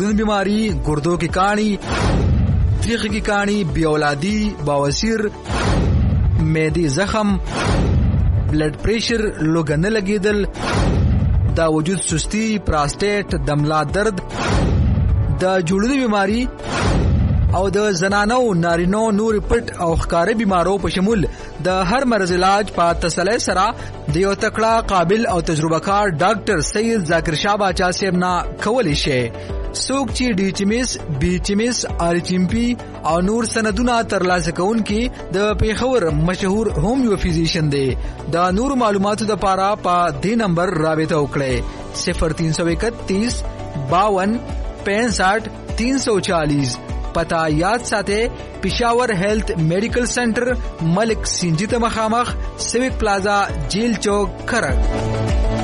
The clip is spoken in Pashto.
बीमारी, गुर्दों की काणी, तरीके की काणी, बेऔलादी, बवासीर, मैदी जख्म, ब्लड प्रेशर, लोګ نه لګیدل، د وجود سستی، پراسټیټ، دملا درد، د جوړونې بیماری او د زنانو نارینو نور پټ او ښکارې بیمارو په شمول د هر مرض علاج په تسلی سره د یو تکړه، قابل او تجربه کار ډاکټر سید ذاکر شاه باچا صاحب نه کولی شي. څوک چې ډي ایچ ام ایس، بي ایچ ام ایس، آر ایچ ام پی او نور سندونه ترلاسه کوونکي د پیښور مشهور هومیو فزیشن دی. د نور معلوماتو لپاره په دې نمبر رابطه وکړئ: 0331 52 65 340. پتا یاد ساته: پېښور هیلث میډیکل سنټر، ملک سنجیت مخامخ، سیوک پلازا، جیل چوک، کرک.